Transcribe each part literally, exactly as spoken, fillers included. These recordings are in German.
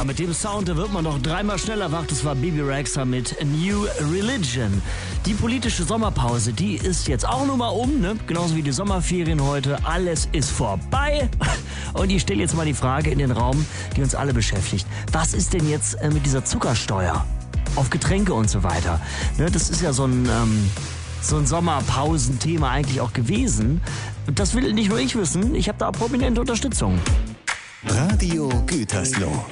Ja, mit dem Sound, da wird man noch dreimal schneller wach. Das war Bebe Rexha mit A New Religion. Die politische Sommerpause, die ist jetzt auch nun mal um, ne? Genauso wie die Sommerferien heute. Alles ist vorbei. Und ich stelle jetzt mal die Frage in den Raum, die uns alle beschäftigt. Was ist denn jetzt äh, mit dieser Zuckersteuer auf Getränke und so weiter? Ne, das ist ja so ein... Ähm, so ein Sommerpausenthema eigentlich auch gewesen. Das will nicht nur ich wissen, ich habe da prominente Unterstützung. Radio Gütersloh.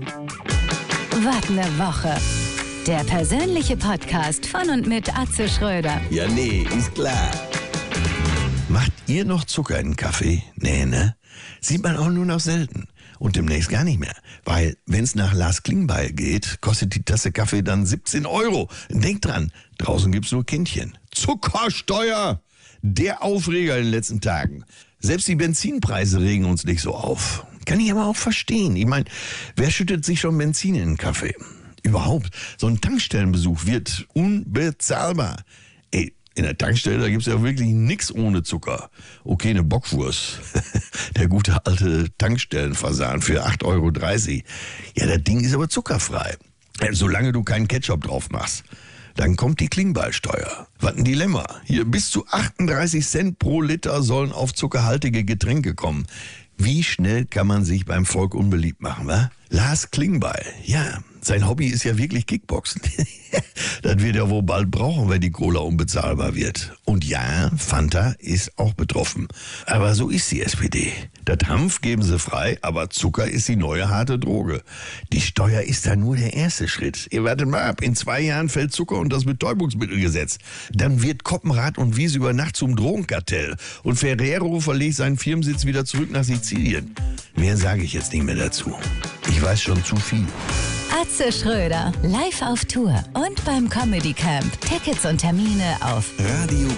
Was ne Woche. Der persönliche Podcast von und mit Atze Schröder. Ja, nee, ist klar. Macht ihr noch Zucker in den Kaffee? Nee, ne? Sieht man auch nur noch selten. Und demnächst gar nicht mehr. Weil, wenn's nach Lars Klingbeil geht, kostet die Tasse Kaffee dann siebzehn Euro. Denkt dran, draußen gibt's nur Kindchen. Zuckersteuer! Der Aufreger in den letzten Tagen. Selbst die Benzinpreise regen uns nicht so auf. Kann ich aber auch verstehen. Ich meine, wer schüttet sich schon Benzin in den Kaffee? Überhaupt, so ein Tankstellenbesuch wird unbezahlbar. Ey, in der Tankstelle, da gibt's ja wirklich nix ohne Zucker. Okay, eine Bockwurst. Der gute alte Tankstellenfasan für acht Euro dreißig. Ja, das Ding ist aber zuckerfrei. Solange du keinen Ketchup drauf machst. Dann kommt die Klingbeilsteuer. Was ein Dilemma. Hier bis zu achtunddreißig Cent pro Liter sollen auf zuckerhaltige Getränke kommen. Wie schnell kann man sich beim Volk unbeliebt machen, wa? Lars Klingbeil, ja, sein Hobby ist ja wirklich Kickboxen. Das wird er wohl bald brauchen, wenn die Cola unbezahlbar wird. Und ja, Fanta ist auch betroffen. Aber so ist die S P D. Das Hanf geben sie frei, aber Zucker ist die neue harte Droge. Die Steuer ist da nur der erste Schritt. Ihr wartet mal ab, in zwei Jahren fällt Zucker und das Betäubungsmittelgesetz. Dann wird Koppenrad und Wies über Nacht zum Drogenkartell. Und Ferrero verlegt seinen Firmensitz wieder zurück nach Sizilien. Mehr sage ich jetzt nicht mehr dazu. Ich weiß schon zu viel. Atze Schröder, live auf Tour und beim Comedy Camp. Tickets und Termine auf Radio